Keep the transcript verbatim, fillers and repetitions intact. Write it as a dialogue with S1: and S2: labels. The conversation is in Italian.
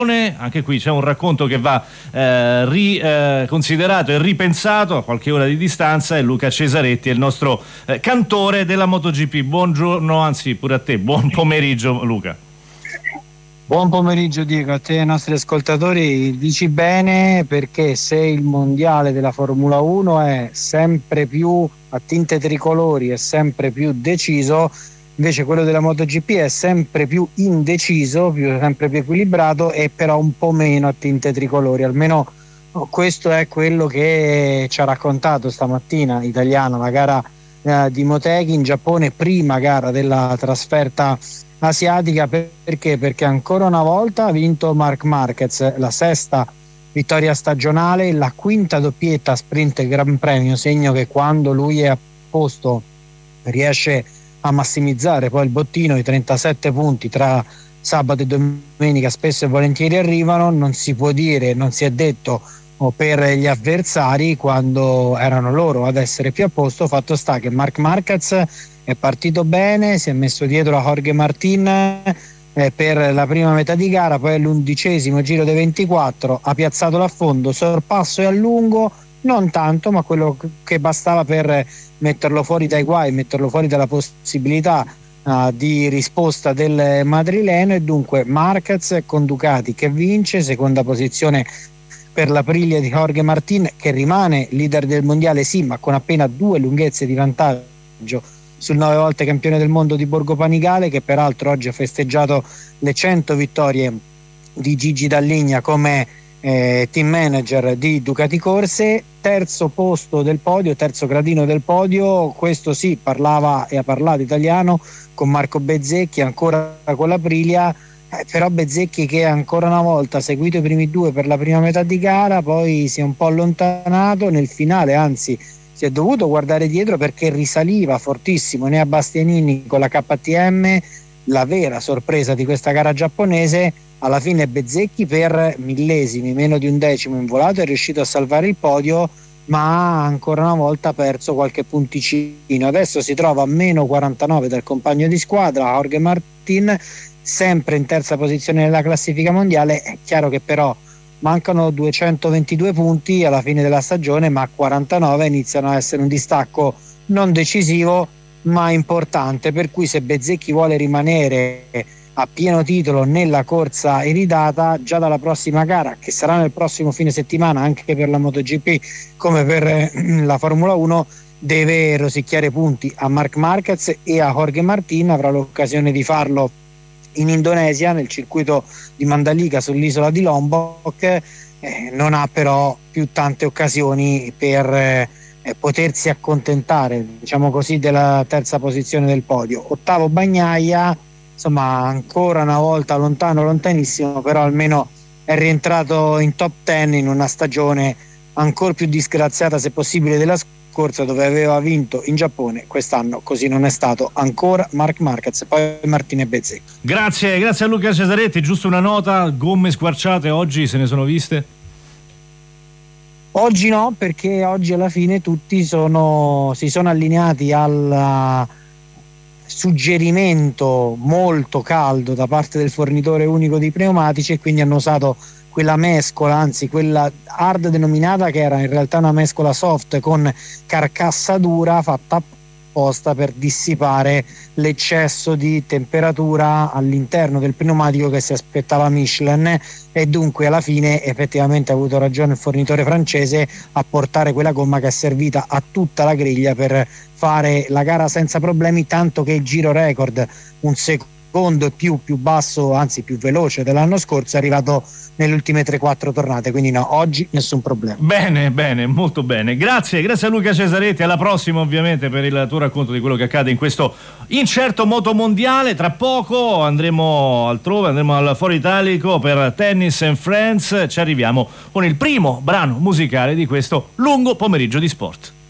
S1: Anche qui c'è un racconto che va eh, riconsiderato eh, e ripensato a qualche ora di distanza, e Luca Cesaretti è il nostro eh, cantore della MotoGP. Buongiorno, anzi pure a te, buon pomeriggio Luca.
S2: Buon pomeriggio Diego, a te e ai nostri ascoltatori. Dici bene, perché se il mondiale della Formula uno è sempre più a tinte tricolori e sempre più deciso, invece quello della MotoGP è sempre più indeciso, più, sempre più equilibrato, e però un po' meno a tinte tricolori. Almeno questo è quello che ci ha raccontato stamattina Italiano, la gara eh, di Motegi in Giappone, prima gara della trasferta asiatica. Perché? Perché ancora una volta ha vinto Marc Marquez, la sesta vittoria stagionale, la quinta doppietta sprint Gran Premio, segno che quando lui è a posto riesce a massimizzare poi il bottino. I trentasette punti tra sabato e domenica spesso e volentieri arrivano. Non si può dire, non si è detto per gli avversari quando erano loro ad essere più a posto. Fatto sta che Marc Marquez è partito bene, si è messo dietro a Jorge Martin eh, per la prima metà di gara, poi all'undicesimo giro dei ventiquattro ha piazzato l'affondo, sorpasso e allungo, non tanto, ma quello che bastava per metterlo fuori dai guai, metterlo fuori dalla possibilità uh, di risposta del madrileno. E dunque Marquez con Ducati che vince, seconda posizione per l'Aprilia di Jorge Martin, che rimane leader del mondiale, sì, ma con appena due lunghezze di vantaggio sul nove volte campione del mondo di Borgo Panigale, che peraltro oggi ha festeggiato le cento vittorie di Gigi Dall'Igna come eh, team manager di Ducati Corse. Terzo posto del podio, terzo gradino del podio, questo sì, parlava e ha parlato Italiano con Marco Bezzecchi, ancora con l'Aprilia. Eh, però Bezzecchi, che ancora una volta ha seguito i primi due per la prima metà di gara, poi si è un po' allontanato nel finale, anzi si è dovuto guardare dietro perché risaliva fortissimo né a Bastianini con la K T M. La vera sorpresa di questa gara giapponese, alla fine Bezzecchi per millesimi, meno di un decimo in volato, è riuscito a salvare il podio, ma ancora una volta ha perso qualche punticino. Adesso si trova a meno quarantanove dal compagno di squadra Jorge Martin, sempre in terza posizione nella classifica mondiale. È chiaro che però mancano duecentoventidue punti alla fine della stagione, ma quarantanove iniziano a essere un distacco non decisivo ma importante, per cui se Bezzecchi vuole rimanere a pieno titolo nella corsa iridata già dalla prossima gara, che sarà nel prossimo fine settimana anche per la MotoGP come per la Formula uno, deve rosicchiare punti a Marc Marquez e a Jorge Martin. Avrà l'occasione di farlo in Indonesia nel circuito di Mandalika sull'isola di Lombok. Eh, non ha però più tante occasioni per eh, potersi accontentare, diciamo così, della terza posizione del podio. Ottavo Bagnaia, insomma ancora una volta lontano lontanissimo, però almeno è rientrato in top dieci in una stagione ancora più disgraziata se possibile della scorsa, dove aveva vinto in Giappone. Quest'anno così non è stato ancora Marc Marquez, poi Martine Bezzecchi.
S1: Grazie, grazie a Luca Cesaretti. Giusto una nota, gomme squarciate oggi se ne sono viste?
S2: Oggi no, perché oggi alla fine tutti sono, si sono allineati al suggerimento molto caldo da parte del fornitore unico di pneumatici, e quindi hanno usato quella mescola, anzi quella hard denominata, che era in realtà una mescola soft con carcassa dura fatta apposta per dissipare l'eccesso di temperatura all'interno del pneumatico che si aspettava Michelin. E dunque alla fine effettivamente ha avuto ragione il fornitore francese a portare quella gomma che è servita a tutta la griglia per fare la gara senza problemi, tanto che il giro record, un secondo e più più basso, anzi più veloce dell'anno scorso, è arrivato nelle ultime tre quattro tornate, quindi no, oggi nessun problema.
S1: Bene, bene, molto bene. Grazie, grazie a Luca Cesaretti. Alla prossima ovviamente per il tuo racconto di quello che accade in questo incerto motomondiale. Tra poco andremo altrove, andremo al Foro Italico per Tennis and Friends. Ci arriviamo con il primo brano musicale di questo lungo pomeriggio di sport.